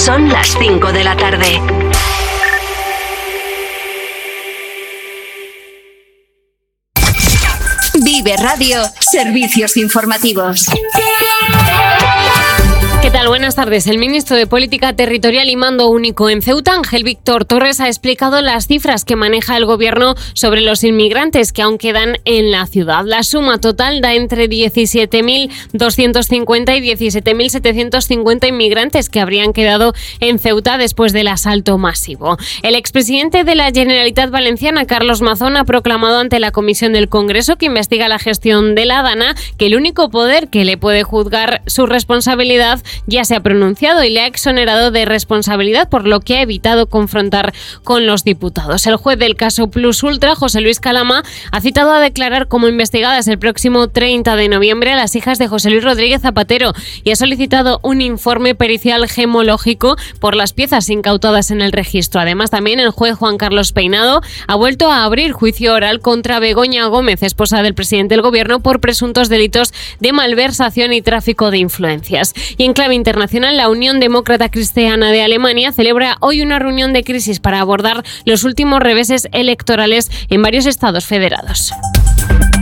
Son las 5 de la tarde. Vive Radio, servicios informativos. ¿Qué tal? Buenas tardes. El ministro de Política Territorial y Mando Único en Ceuta, Ángel Víctor Torres, ha explicado las cifras que maneja el gobierno sobre los inmigrantes que aún quedan en la ciudad. La suma total da entre 17.250 y 17.750 inmigrantes que habrían quedado en Ceuta después del asalto masivo. El expresidente de la Generalitat Valenciana, Carlos Mazón, ha proclamado ante la Comisión del Congreso que investiga la gestión de la DANA que el único poder que le puede juzgar su responsabilidad ya se ha pronunciado y le ha exonerado de responsabilidad, por lo que ha evitado confrontar con los diputados. El juez del caso Plus Ultra, José Luis Calama, ha citado a declarar como investigadas el próximo 30 de noviembre a las hijas de José Luis Rodríguez Zapatero y ha solicitado un informe pericial gemológico por las piezas incautadas en el registro. Además, también el juez Juan Carlos Peinado ha vuelto a abrir juicio oral contra Begoña Gómez, esposa del presidente del gobierno, por presuntos delitos de malversación y tráfico de influencias. Y en clave internacional, la Unión Demócrata Cristiana de Alemania celebra hoy una reunión de crisis para abordar los últimos reveses electorales en varios estados federados.